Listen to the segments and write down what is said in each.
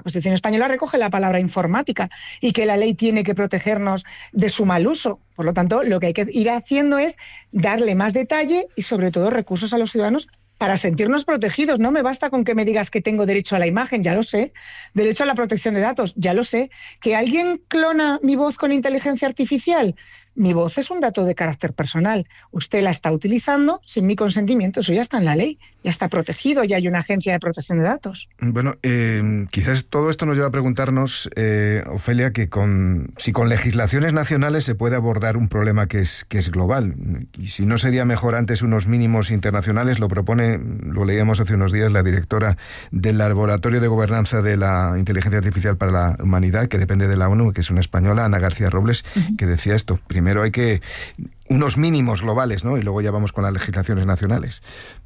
Constitución española recoge la palabra informática y que la ley tiene que protegernos de su mal uso. Por lo tanto, lo que hay que ir haciendo es darle más detalle y, sobre todo, recursos a los ciudadanos para sentirnos protegidos. No me basta con que me digas que tengo derecho a la imagen, ya lo sé. Derecho a la protección de datos, ya lo sé. ¿Que alguien clona mi voz con inteligencia artificial? Mi voz es un dato de carácter personal. Usted la está utilizando sin mi consentimiento. Eso ya está en la ley, ya está protegido, ya hay una agencia de protección de datos. Bueno, quizás todo esto nos lleva a preguntarnos, Ofelia, que si con legislaciones nacionales se puede abordar un problema que es global. Y si no sería mejor antes unos mínimos internacionales, lo leíamos hace unos días la directora del Laboratorio de Gobernanza de la Inteligencia Artificial para la Humanidad, que depende de la ONU, que es una española, Ana García Robles, que decía esto. Primero hay que unos mínimos globales, ¿no? Y luego ya vamos con las legislaciones nacionales.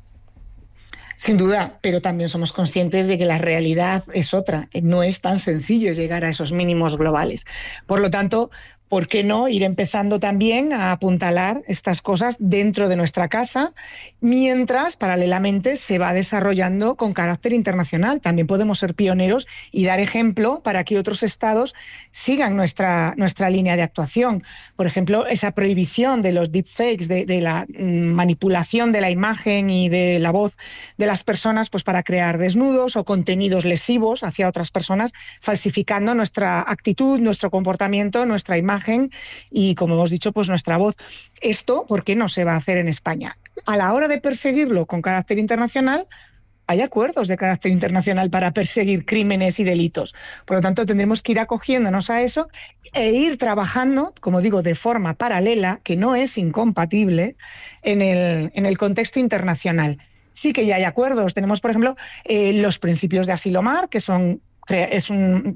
Sin duda, pero también somos conscientes de que la realidad es otra. No es tan sencillo llegar a esos mínimos globales. Por lo tanto, ¿por qué no ir empezando también a apuntalar estas cosas dentro de nuestra casa, mientras paralelamente se va desarrollando con carácter internacional? También podemos ser pioneros y dar ejemplo para que otros estados sigan nuestra línea de actuación. Por ejemplo, esa prohibición de los deepfakes, de la manipulación de la imagen y de la voz de las personas, pues para crear desnudos o contenidos lesivos hacia otras personas, falsificando nuestra actitud, nuestro comportamiento, nuestra imagen y, como hemos dicho, pues nuestra voz. Esto, ¿por qué no se va a hacer en España? A la hora de perseguirlo con carácter internacional, hay acuerdos de carácter internacional para perseguir crímenes y delitos. Por lo tanto, tendremos que ir acogiéndonos a eso e ir trabajando, como digo, de forma paralela, que no es incompatible, en el contexto internacional. Sí que ya hay acuerdos. Tenemos, por ejemplo, los principios de Asilomar, que es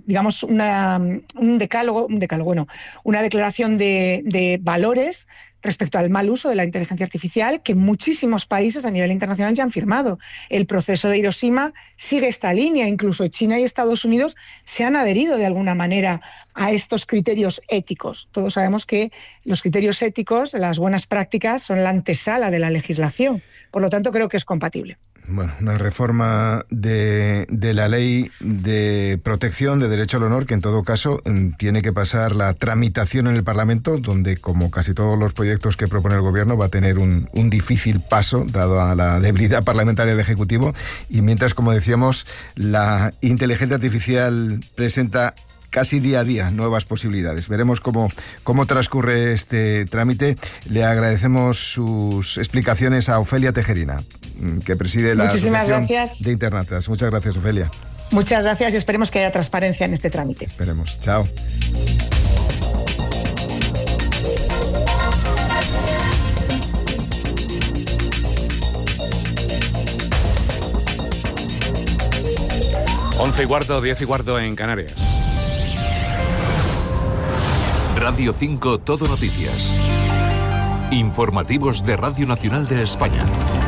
un decálogo, una declaración de valores respecto al mal uso de la inteligencia artificial que muchísimos países a nivel internacional ya han firmado. El proceso de Hiroshima sigue esta línea, incluso China y Estados Unidos se han adherido de alguna manera a estos criterios éticos. Todos sabemos que los criterios éticos, las buenas prácticas, son la antesala de la legislación. Por lo tanto, creo que es compatible. Bueno, una reforma de la ley de protección de derecho al honor que en todo caso tiene que pasar la tramitación en el Parlamento, donde, como casi todos los proyectos que propone el Gobierno, va a tener un difícil paso, dado a la debilidad parlamentaria del Ejecutivo. Y mientras, como decíamos, la inteligencia artificial presenta casi día a día nuevas posibilidades. Veremos cómo transcurre este trámite. Le agradecemos sus explicaciones a Ofelia Tejerina, que preside la Asociación de Internatas. Muchas gracias, Ofelia. Muchas gracias y esperemos que haya transparencia en este trámite. Esperemos. Chao. Once y cuarto, 10 y cuarto en Canarias. Radio 5 Todo Noticias. Informativos de Radio Nacional de España.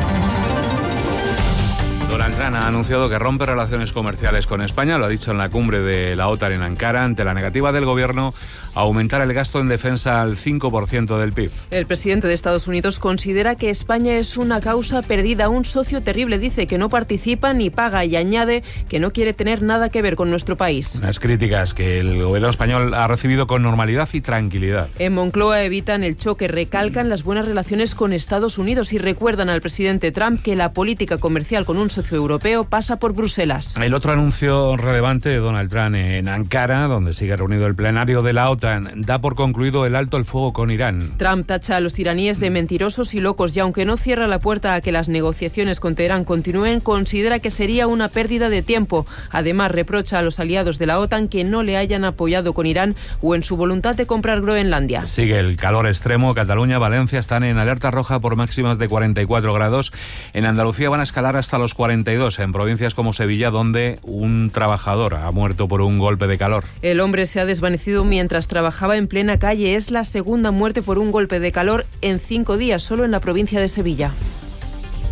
Donald Trump ha anunciado que rompe relaciones comerciales con España, lo ha dicho en la cumbre de la OTAN en Ankara, ante la negativa del gobierno a aumentar el gasto en defensa al 5% del PIB. El presidente de Estados Unidos considera que España es una causa perdida, un socio terrible. Dice que no participa ni paga y añade que no quiere tener nada que ver con nuestro país. Unas críticas que el gobierno español ha recibido con normalidad y tranquilidad. En Moncloa evitan el choque, recalcan las buenas relaciones con Estados Unidos y recuerdan al presidente Trump que la política comercial con un socio europeo pasa por Bruselas. El otro anuncio relevante de Donald Trump en Ankara, donde sigue reunido el plenario de la OTAN, da por concluido el alto el fuego con Irán. Trump tacha a los iraníes de mentirosos y locos y aunque no cierra la puerta a que las negociaciones con Teherán continúen, considera que sería una pérdida de tiempo. Además, reprocha a los aliados de la OTAN que no le hayan apoyado con Irán o en su voluntad de comprar Groenlandia. Sigue el calor extremo. Cataluña, Valencia están en alerta roja por máximas de 44 grados. En Andalucía van a escalar hasta los 42, en provincias como Sevilla, donde un trabajador ha muerto por un golpe de calor. El hombre se ha desvanecido mientras trabajaba en plena calle. Es la segunda muerte por un golpe de calor en 5 días, solo en la provincia de Sevilla.